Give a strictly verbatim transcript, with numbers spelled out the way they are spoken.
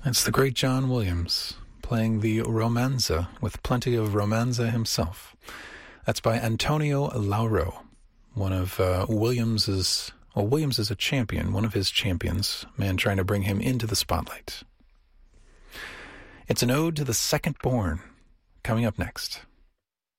It's the great John Williams playing the romanza with plenty of romanza himself. That's by Antonio Lauro, one of uh, Williams's, well, Williams is a champion, one of his champions, man trying to bring him into the spotlight. It's an ode to the second born, coming up next.